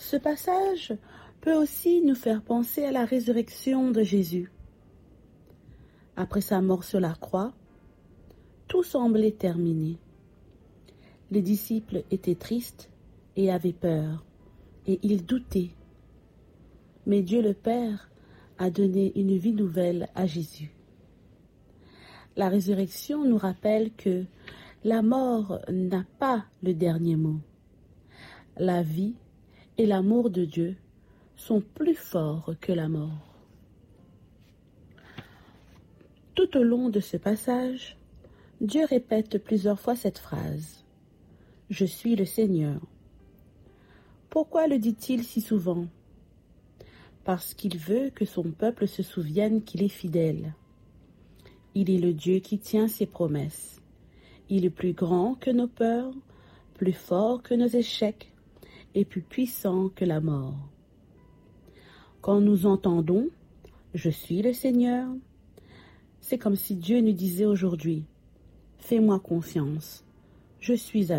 Ce passage peut aussi nous faire penser à la résurrection de Jésus. Après sa mort sur la croix, tout semblait terminé. Les disciples étaient tristes et avaient peur, et ils doutaient. Mais Dieu le Père a donné une vie nouvelle à Jésus. La résurrection nous rappelle que la mort n'a pas le dernier mot. La vie et l'amour de Dieu sont plus forts que la mort. Tout au long de ce passage, Dieu répète plusieurs fois cette phrase. « Je suis le Seigneur ». Pourquoi le dit-il si souvent? Parce qu'il veut que son peuple se souvienne qu'il est fidèle. Il est le Dieu qui tient ses promesses. Il est plus grand que nos peurs, plus fort que nos échecs et plus puissant que la mort. Quand nous entendons « Je suis le Seigneur », c'est comme si Dieu nous disait aujourd'hui « Fais-moi confiance, je suis avec toi ».